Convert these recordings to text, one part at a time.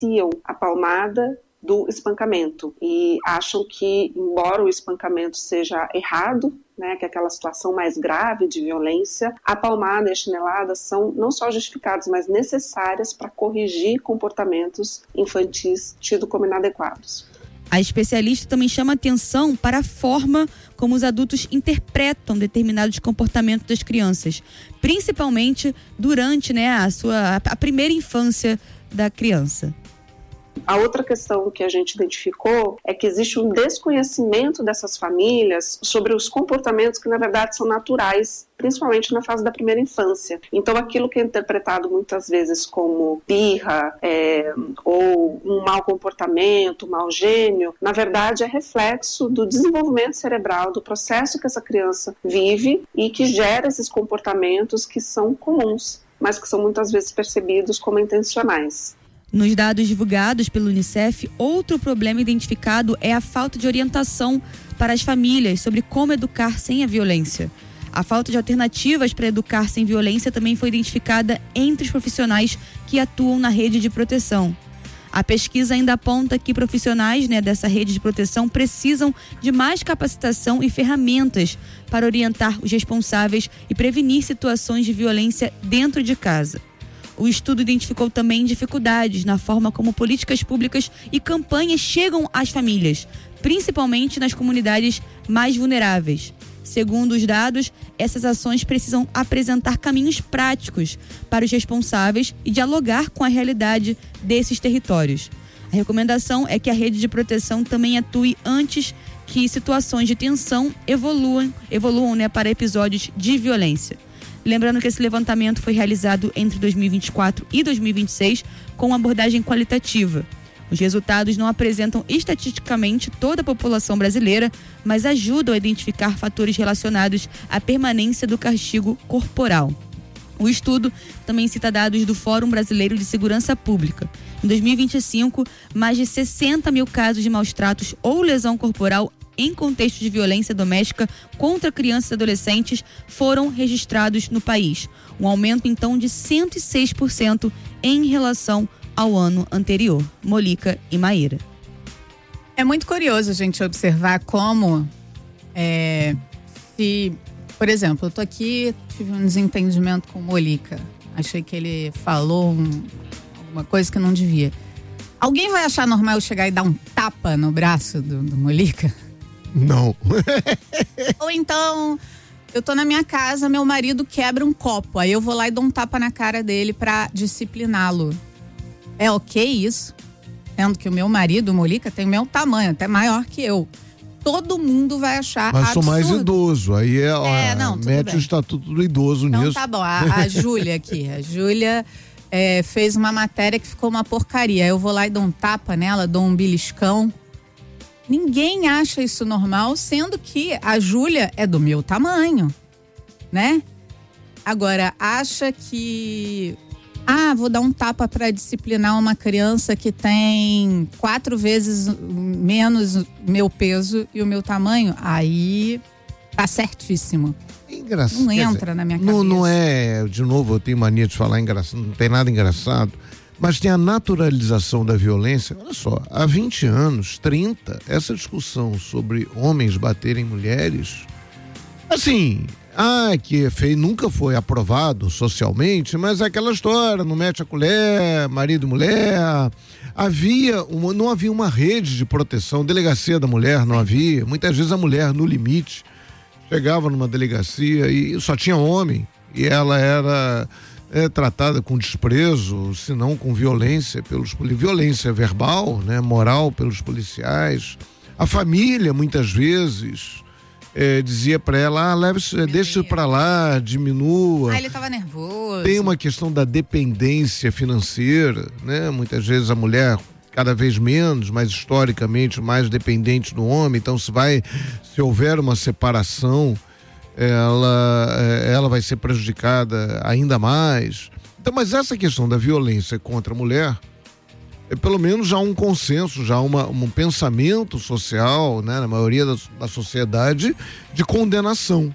a palmada do espancamento e acham que, embora o espancamento seja errado, né, que é aquela situação mais grave de violência, a palmada e a chinelada são não só justificadas, mas necessárias para corrigir comportamentos infantis tidos como inadequados. A especialista também chama atenção para a forma como os adultos interpretam determinados comportamentos das crianças, principalmente durante, né, a primeira infância da criança. A outra questão que a gente identificou é que existe um desconhecimento dessas famílias sobre os comportamentos que, na verdade, são naturais, principalmente na fase da primeira infância. Então, aquilo que é interpretado muitas vezes como birra ou um mau comportamento, um mau gênio, na verdade é reflexo do desenvolvimento cerebral, do processo que essa criança vive e que gera esses comportamentos que são comuns, mas que são muitas vezes percebidos como intencionais. Nos dados divulgados pelo Unicef, outro problema identificado é a falta de orientação para as famílias sobre como educar sem a violência. A falta de alternativas para educar sem violência também foi identificada entre os profissionais que atuam na rede de proteção. A pesquisa ainda aponta que profissionais, né, dessa rede de proteção precisam de mais capacitação e ferramentas para orientar os responsáveis e prevenir situações de violência dentro de casa. O estudo identificou também dificuldades na forma como políticas públicas e campanhas chegam às famílias, principalmente nas comunidades mais vulneráveis. Segundo os dados, essas ações precisam apresentar caminhos práticos para os responsáveis e dialogar com a realidade desses territórios. A recomendação é que a rede de proteção também atue antes que situações de tensão evoluam, né, para episódios de violência. Lembrando que esse levantamento foi realizado entre 2024 e 2026 com uma abordagem qualitativa. Os resultados não apresentam estatisticamente toda a população brasileira, mas ajudam a identificar fatores relacionados à permanência do castigo corporal. O estudo também cita dados do Fórum Brasileiro de Segurança Pública. Em 2025, mais de 60 mil casos de maus-tratos ou lesão corporal em contexto de violência doméstica contra crianças e adolescentes foram registrados no país. Um aumento, então, de 106% em relação ao ano anterior. Molica e Maíra. É muito curioso a gente observar como, por exemplo, eu tô aqui, tive um desentendimento com o Molica. Achei que ele falou alguma coisa que não devia. Alguém vai achar normal eu chegar e dar um tapa no braço do Molica? Não. Ou então, eu tô na minha casa, meu marido quebra um copo, aí eu vou lá e dou um tapa na cara dele pra discipliná-lo. É ok isso? Sendo que o meu marido, o Molica, tem o meu tamanho, até maior que eu. Todo mundo vai achar Mas absurdo. sou mais idoso, aí mete bem. O estatuto do idoso então, nisso. Então tá bom, a Júlia aqui, fez uma matéria que ficou uma porcaria. Aí eu vou lá e dou um tapa nela, dou um beliscão. Ninguém acha isso normal, sendo que a Júlia é do meu tamanho, né? Agora, acha que... vou dar um tapa para disciplinar uma criança que tem 4 vezes menos meu peso e o meu tamanho? Aí tá certíssimo. É engraçado. Não entra na minha cabeça. Não é, de novo, eu tenho mania de falar engraçado, não tem nada engraçado. Mas tem a naturalização da violência. Olha só, há 20 anos, 30, essa discussão sobre homens baterem mulheres, assim, que nunca foi aprovado socialmente, mas é aquela história, não mete a colher, marido e mulher. Não havia uma rede de proteção, delegacia da mulher não havia. Muitas vezes a mulher, no limite, chegava numa delegacia e só tinha homem, e ela era... tratada com desprezo, se não com violência violência verbal, né, moral pelos policiais. A família muitas vezes dizia para ela, deixa isso para lá, diminua. Ele estava nervoso. Tem uma questão da dependência financeira, né? Muitas vezes a mulher cada vez menos, mas historicamente mais dependente do homem. Então se houver uma separação, ela vai ser prejudicada ainda mais. Então, mas essa questão da violência contra a mulher pelo menos já um consenso, já um pensamento social, né, na maioria da sociedade, de condenação,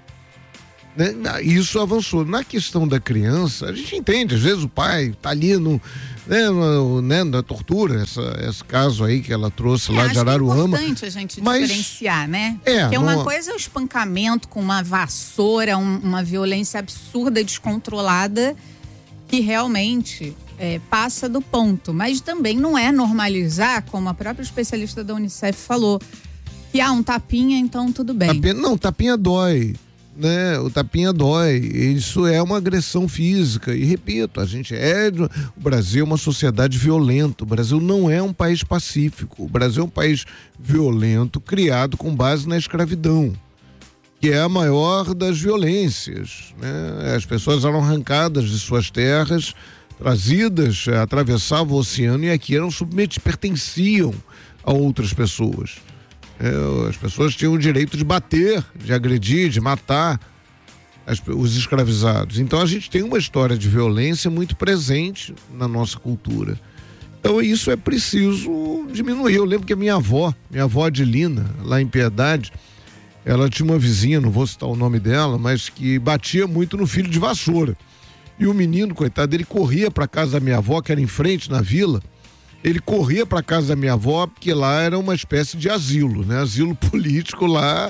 né? Isso avançou. Na questão da criança, a gente entende, às vezes o pai tá ali Da tortura, esse caso aí que ela trouxe lá de Araruama. É importante a gente diferenciar, né? Porque uma coisa é o espancamento com uma vassoura, uma violência absurda, descontrolada, que realmente passa do ponto. Mas também não é normalizar, como a própria especialista da Unicef falou, que um tapinha, então tudo bem. Tapinha dói. Né? O tapinha dói, isso é uma agressão física e repito, o Brasil é uma sociedade violenta, o Brasil não é um país pacífico, o Brasil é um país violento criado com base na escravidão, que é a maior das violências, né? As pessoas eram arrancadas de suas terras, trazidas, atravessavam o oceano e aqui eram submetidas, pertenciam a outras pessoas. As pessoas tinham o direito de bater, de agredir, de matar os escravizados. Então a gente tem uma história de violência muito presente na nossa cultura. Então isso é preciso diminuir. Eu lembro que a minha avó Adilina, lá em Piedade, ela tinha uma vizinha, não vou citar o nome dela, mas que batia muito no filho de vassoura. E o menino, coitado, ele corria para casa da minha avó, que era em frente na vila. Ele corria para casa da minha avó, porque lá era uma espécie de asilo, né? Asilo político lá,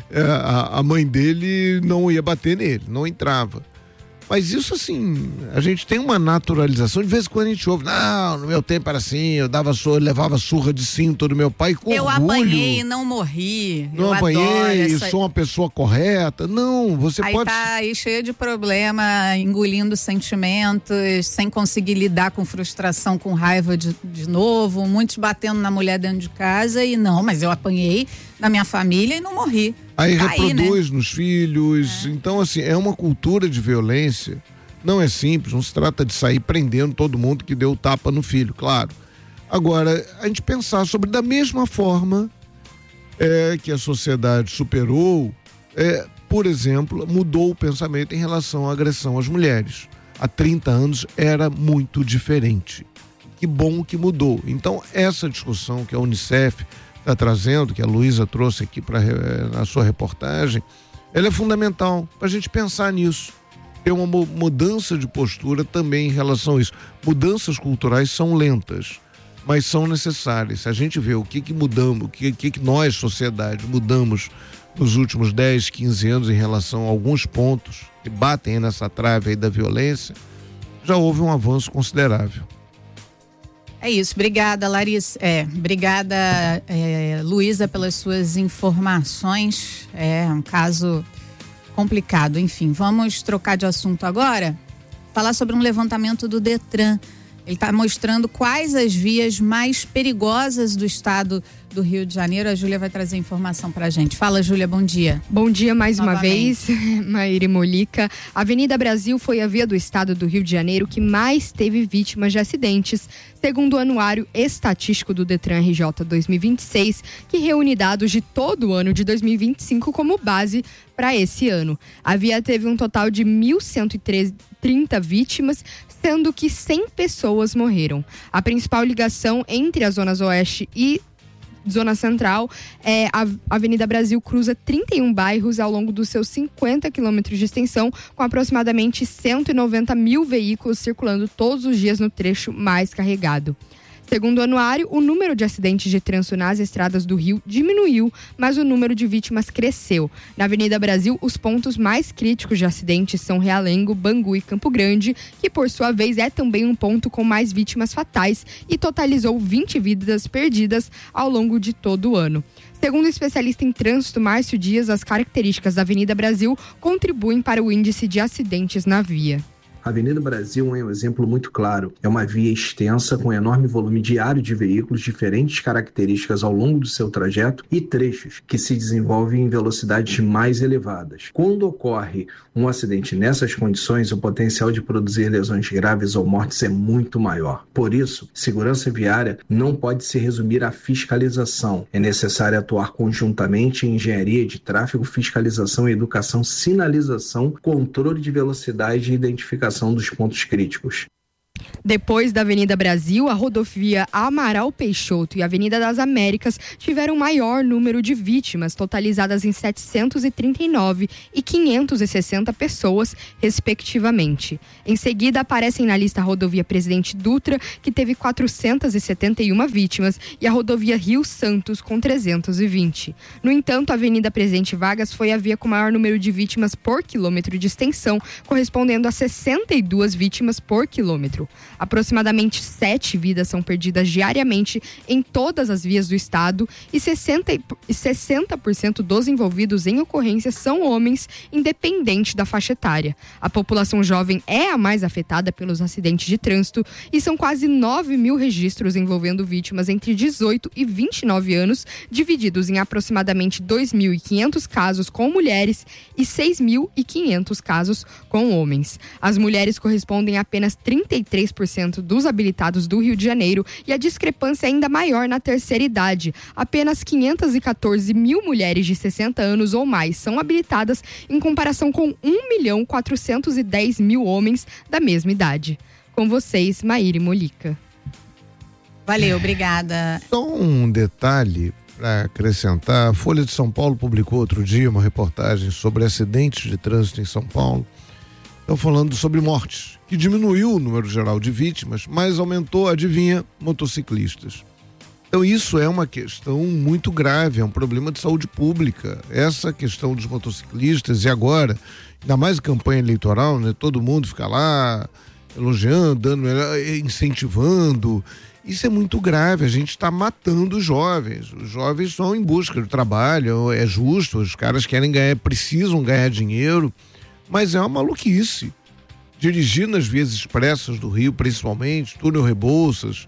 a mãe dele não ia bater nele, não entrava. Mas isso assim, a gente tem uma naturalização, de vez em quando a gente ouve, não, no meu tempo era assim, eu levava surra de cinto do meu pai com eu orgulho. Apanhei e não morri. Não apanhei, sou uma pessoa correta. Não, você pode... Tá aí cheio de problema, engolindo sentimentos, sem conseguir lidar com frustração, com raiva de novo, muitos batendo na mulher dentro de casa e não, mas eu apanhei na minha família e não morri. Aí reproduz nos filhos. Então, assim, é uma cultura de violência. Não é simples, não se trata de sair prendendo todo mundo que deu tapa no filho, claro. Agora, a gente pensar sobre da mesma forma que a sociedade superou, por exemplo, mudou o pensamento em relação à agressão às mulheres. Há 30 anos era muito diferente. Que bom que mudou. Então, essa discussão que a Unicef está trazendo, que a Luísa trouxe aqui na sua reportagem, ela é fundamental para a gente pensar nisso. Ter uma mudança de postura também em relação a isso. Mudanças culturais são lentas, mas são necessárias. Se a gente vê o que mudamos, o que nós, sociedade, mudamos nos últimos 10, 15 anos em relação a alguns pontos que batem nessa trave aí da violência, já houve um avanço considerável. É isso, obrigada Larissa, obrigada Luísa pelas suas informações, é um caso complicado, enfim, vamos trocar de assunto agora, falar sobre um levantamento do Detran. Ele está mostrando quais as vias mais perigosas do estado do Rio de Janeiro. A Júlia vai trazer informação pra gente. Fala, Júlia, bom dia. Bom dia mais uma vez, Maíra e Molica. A Avenida Brasil foi a via do estado do Rio de Janeiro que mais teve vítimas de acidentes, segundo o Anuário Estatístico do Detran RJ 2026, que reúne dados de todo o ano de 2025 como base para esse ano. A via teve um total de 1.130 vítimas, sendo que 100 pessoas morreram. A principal ligação entre a Zona Oeste e Zona Central, a Avenida Brasil cruza 31 bairros ao longo dos seus 50 quilômetros de extensão, com aproximadamente 190 mil veículos circulando todos os dias no trecho mais carregado. Segundo o anuário, o número de acidentes de trânsito nas estradas do Rio diminuiu, mas o número de vítimas cresceu. Na Avenida Brasil, os pontos mais críticos de acidentes são Realengo, Bangu e Campo Grande, que por sua vez é também um ponto com mais vítimas fatais e totalizou 20 vidas perdidas ao longo de todo o ano. Segundo o especialista em trânsito Márcio Dias, as características da Avenida Brasil contribuem para o índice de acidentes na via. A Avenida Brasil é um exemplo muito claro. É uma via extensa com enorme volume diário de veículos, diferentes características ao longo do seu trajeto e trechos que se desenvolvem em velocidades mais elevadas. Quando ocorre um acidente nessas condições, o potencial de produzir lesões graves ou mortes é muito maior. Por isso, segurança viária não pode se resumir à fiscalização. É necessário atuar conjuntamente em engenharia de tráfego, fiscalização, educação, sinalização, controle de velocidade e identificação dos pontos críticos. Depois da Avenida Brasil, a rodovia Amaral Peixoto e a Avenida das Américas tiveram maior número de vítimas, totalizadas em 739 e 560 pessoas, respectivamente. Em seguida, aparecem na lista a rodovia Presidente Dutra, que teve 471 vítimas, e a rodovia Rio Santos, com 320. No entanto, a Avenida Presidente Vargas foi a via com maior número de vítimas por quilômetro de extensão, correspondendo a 62 vítimas por quilômetro. Aproximadamente 7 vidas são perdidas diariamente em todas as vias do estado e 60% dos envolvidos em ocorrências são homens, independente da faixa etária. A população jovem é a mais afetada pelos acidentes de trânsito e são quase 9 mil registros envolvendo vítimas entre 18 e 29 anos, divididos em aproximadamente 2.500 casos com mulheres e 6.500 casos com homens. As mulheres correspondem a apenas 33% dos habilitados do Rio de Janeiro e a discrepância é ainda maior na terceira idade. Apenas 514 mil mulheres de 60 anos ou mais são habilitadas em comparação com 1.410.000 homens da mesma idade. Com vocês, Maíra Molica. Valeu, obrigada. Só um detalhe para acrescentar. A Folha de São Paulo publicou outro dia uma reportagem sobre acidentes de trânsito em São Paulo. Estão falando sobre mortes, que diminuiu o número geral de vítimas, mas aumentou, adivinha, motociclistas. Então isso é uma questão muito grave, é um problema de saúde pública. Essa questão dos motociclistas, e agora, ainda mais campanha eleitoral, né? Todo mundo fica lá elogiando, dando, incentivando. Isso é muito grave, a gente está matando os jovens. Os jovens estão em busca de trabalho, é justo, os caras querem ganhar, precisam ganhar dinheiro. Mas é uma maluquice. Dirigir nas vias expressas do Rio, principalmente, túnel Rebouças,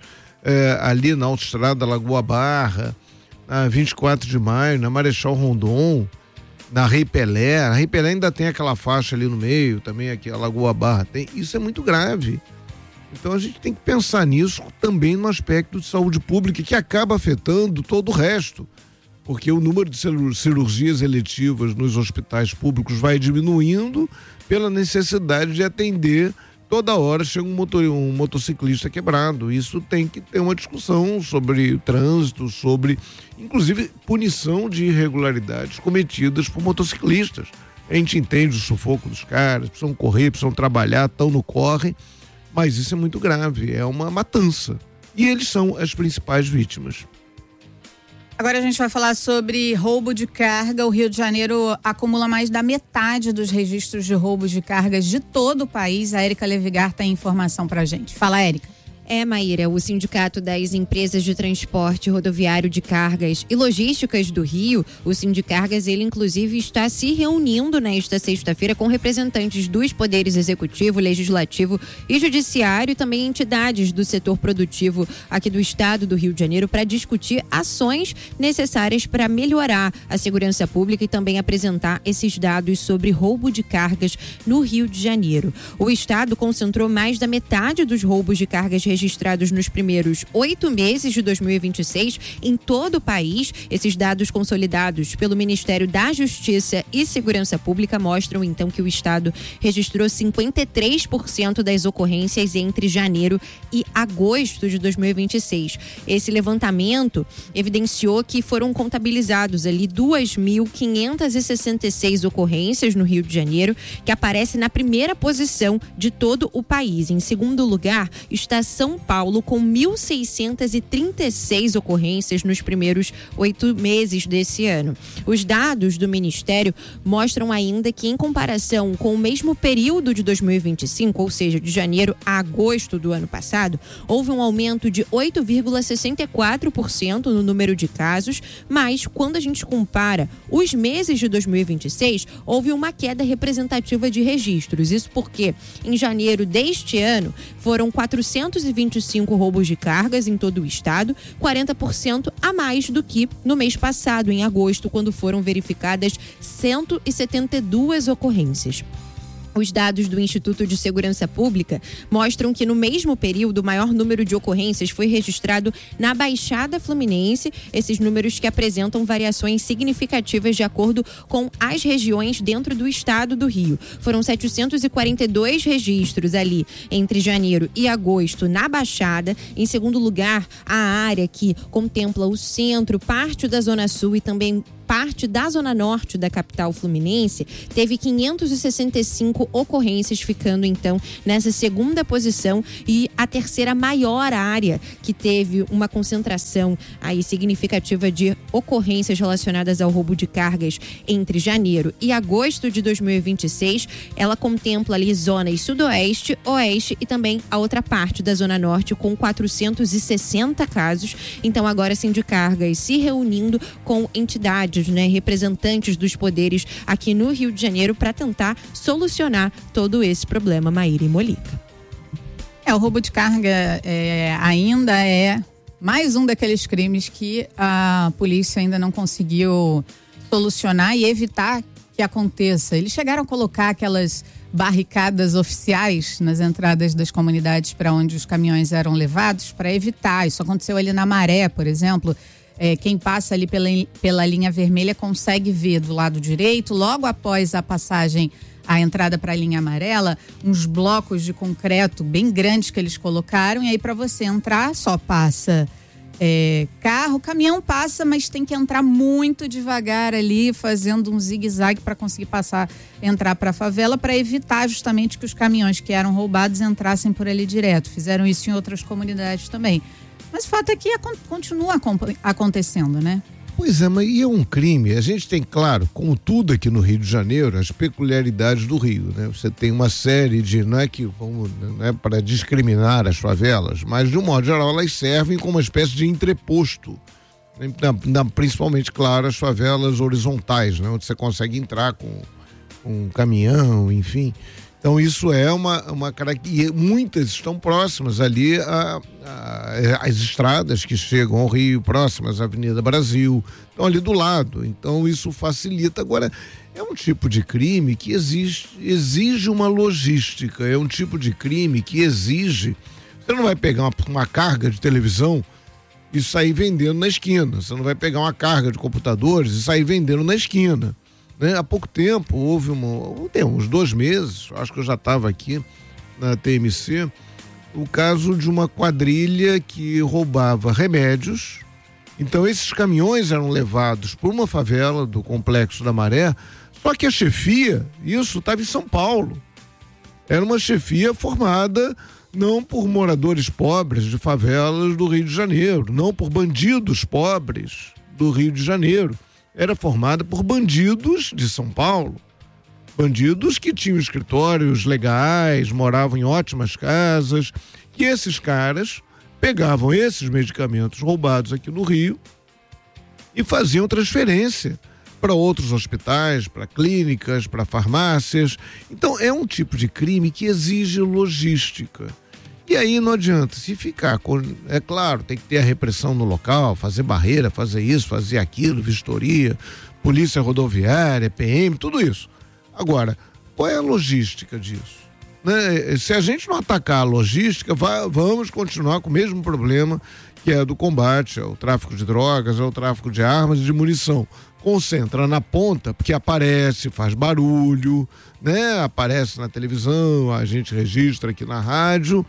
ali na autoestrada Lagoa Barra, na 24 de Maio, na Marechal Rondon, na Rei Pelé. A Rei Pelé ainda tem aquela faixa ali no meio, também aqui a Lagoa Barra tem. Isso é muito grave. Então a gente tem que pensar nisso também no aspecto de saúde pública, que acaba afetando todo o resto. Porque o número de cirurgias eletivas nos hospitais públicos vai diminuindo pela necessidade de atender toda hora chega um motociclista quebrado. Isso tem que ter uma discussão sobre o trânsito, sobre inclusive punição de irregularidades cometidas por motociclistas. A gente entende o sufoco dos caras, precisam correr, precisam trabalhar, estão no corre, mas isso é muito grave, é uma matança. E eles são as principais vítimas. Agora a gente vai falar sobre roubo de carga. O Rio de Janeiro acumula mais da metade dos registros de roubos de cargas de todo o país. A Érica Levigar tem informação pra gente. Fala, Érica. Maíra, o Sindicato das Empresas de Transporte Rodoviário de Cargas e Logísticas do Rio, o Sindicargas, ele inclusive está se reunindo nesta sexta-feira com representantes dos poderes executivo, legislativo e judiciário e também entidades do setor produtivo aqui do estado do Rio de Janeiro para discutir ações necessárias para melhorar a segurança pública e também apresentar esses dados sobre roubo de cargas no Rio de Janeiro. O estado concentrou mais da metade dos roubos de cargas registrados nos primeiros 8 meses de 2026 em todo o país. Esses dados consolidados pelo Ministério da Justiça e Segurança Pública mostram então que o estado registrou 53% das ocorrências entre janeiro e agosto de 2026. Esse levantamento evidenciou que foram contabilizados ali 2.566 ocorrências no Rio de Janeiro, que aparece na primeira posição de todo o país. Em segundo lugar está São Paulo, com 1.636 ocorrências nos primeiros 8 meses desse ano. Os dados do Ministério mostram ainda que, em comparação com o mesmo período de 2025, ou seja, de janeiro a agosto do ano passado, houve um aumento de 8,64% no número de casos, mas quando a gente compara os meses de 2026, houve uma queda representativa de registros. Isso porque, em janeiro deste ano, foram 425 roubos de cargas em todo o estado, 40% a mais do que no mês passado, em agosto, quando foram verificadas 172 ocorrências. Os dados do Instituto de Segurança Pública mostram que no mesmo período o maior número de ocorrências foi registrado na Baixada Fluminense, esses números que apresentam variações significativas de acordo com as regiões dentro do estado do Rio. Foram 742 registros ali entre janeiro e agosto na Baixada. Em segundo lugar, a área que contempla o centro, parte da Zona Sul e também parte da Zona Norte da capital fluminense, teve 565 ocorrências, ficando então nessa segunda posição, e a terceira maior área que teve uma concentração aí significativa de ocorrências relacionadas ao roubo de cargas entre janeiro e agosto de 2026, ela contempla ali zonas sudoeste, oeste e também a outra parte da Zona Norte, com 460 casos. Então agora Sindicargas se reunindo com entidades, representantes dos poderes aqui no Rio de Janeiro para tentar solucionar todo esse problema, Maíra e Molica. O roubo de carga ainda é mais um daqueles crimes que a polícia ainda não conseguiu solucionar e evitar que aconteça. Eles chegaram a colocar aquelas barricadas oficiais nas entradas das comunidades para onde os caminhões eram levados para evitar. Isso aconteceu ali na Maré, por exemplo. Quem passa ali pela linha vermelha consegue ver do lado direito, logo após a passagem, a entrada para a linha amarela, uns blocos de concreto bem grandes que eles colocaram, e aí para você entrar só passa carro, caminhão passa, mas tem que entrar muito devagar ali, fazendo um zigue-zague para conseguir entrar para a favela, para evitar justamente que os caminhões que eram roubados entrassem por ali direto. Fizeram isso em outras comunidades também. Mas o fato é que continua acontecendo, né? Pois é, mas e é um crime. A gente tem, claro, como tudo aqui no Rio de Janeiro, as peculiaridades do Rio, né? Você tem uma série de, não é para discriminar as favelas, mas de um modo geral elas servem como uma espécie de entreposto. Principalmente, claro, as favelas horizontais, né? Onde você consegue entrar com um caminhão, enfim. Então isso é uma característica, e muitas estão próximas ali às estradas que chegam ao Rio, próximas à Avenida Brasil, estão ali do lado, então isso facilita. Agora, é um tipo de crime que exige uma logística, é um tipo de crime que exige, você não vai pegar uma carga de televisão e sair vendendo na esquina, você não vai pegar uma carga de computadores e sair vendendo na esquina. Há pouco tempo, houve uns 2 meses, acho que eu já estava aqui na TMC, o caso de uma quadrilha que roubava remédios. Então esses caminhões eram levados por uma favela do Complexo da Maré, só que a chefia, isso estava em São Paulo. Era uma chefia formada não por moradores pobres de favelas do Rio de Janeiro, não por bandidos pobres do Rio de Janeiro. Era formada por bandidos de São Paulo, bandidos que tinham escritórios legais, moravam em ótimas casas, e esses caras pegavam esses medicamentos roubados aqui no Rio e faziam transferência para outros hospitais, para clínicas, para farmácias. Então é um tipo de crime que exige logística. E aí não adianta, se ficar é claro, tem que ter a repressão no local, fazer barreira, fazer isso, fazer aquilo, vistoria, polícia rodoviária, PM, tudo isso. Agora, qual é a logística disso? Se a gente não atacar a logística, vamos continuar com o mesmo problema que é do combate ao tráfico de drogas, ao tráfico de armas e de munição. Concentra na ponta, porque aparece, faz barulho, aparece na televisão, a gente registra aqui na rádio,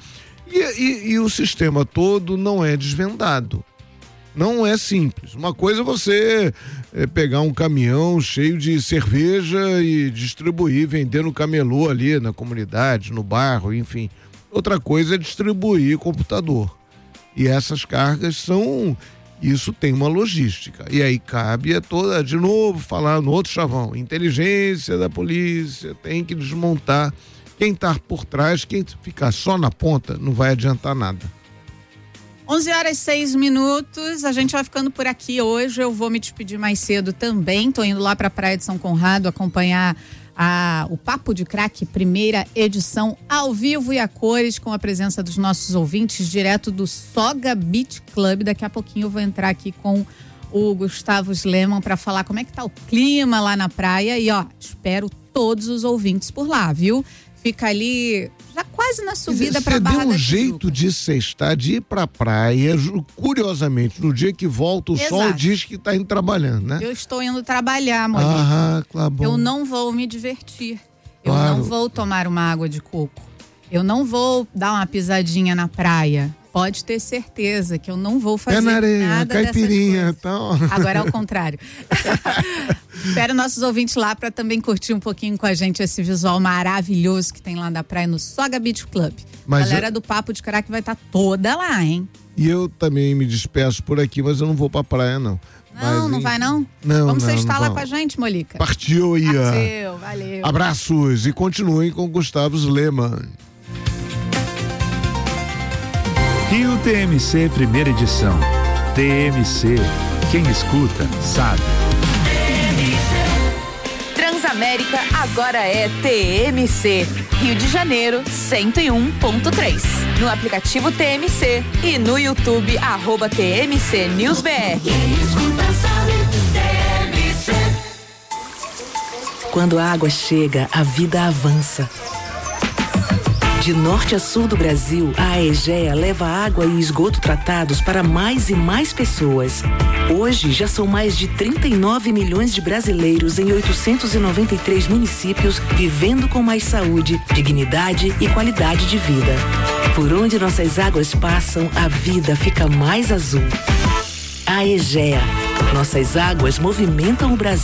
e o sistema todo não é desvendado. Não é simples. Uma coisa é você pegar um caminhão cheio de cerveja e distribuir, vender no camelô ali na comunidade, no bairro, enfim. Outra coisa é distribuir computador. E essas cargas isso tem uma logística. E aí cabe de novo, falar no outro chavão, inteligência da polícia, tem que desmontar. Quem está por trás, quem ficar só na ponta, não vai adiantar nada. 11h06, a gente vai ficando por aqui hoje. Eu vou me despedir mais cedo também. Tô indo lá para a Praia de São Conrado acompanhar o Papo de Crack, primeira edição, ao vivo e a cores, com a presença dos nossos ouvintes, direto do Soga Beach Club. Daqui a pouquinho eu vou entrar aqui com o Gustavo Sleman para falar como é que tá o clima lá na praia. E espero todos os ouvintes por lá, viu? fica ali já quase na subida para Barra da Tijuca. Você deu um jeito de sextar, de ir pra praia, curiosamente, no dia que volta o sol diz que tá indo trabalhando, né? Eu estou indo trabalhar, Monique. Claro, bom. Eu não vou me divertir. Eu não vou tomar uma água de coco. Eu não vou dar uma pisadinha na praia. Pode ter certeza que eu não vou fazer nada caipirinha, dessas coisas. Agora é o contrário. Espero nossos ouvintes lá para também curtir um pouquinho com a gente esse visual maravilhoso que tem lá da praia no Soga Beach Club. A galera do Papo de Caraca vai estar toda lá, hein? E eu também me despeço por aqui, mas eu não vou pra praia, não. Não vai não? Vamos sextar lá com a gente, Molica. Partiu, Ia. Partiu, valeu. Abraços e continuem com Gustavo Sleman. Rio TMC, primeira edição. TMC, quem escuta, sabe. Transamérica agora é TMC. Rio de Janeiro, 101.3. No aplicativo TMC e no YouTube, @TMC News BR. Quem escuta sabe, TMC. Quando a água chega, a vida avança. De norte a sul do Brasil, a Aegea leva água e esgoto tratados para mais e mais pessoas. Hoje, já são mais de 39 milhões de brasileiros em 893 municípios vivendo com mais saúde, dignidade e qualidade de vida. Por onde nossas águas passam, a vida fica mais azul. Aegea. Nossas águas movimentam o Brasil.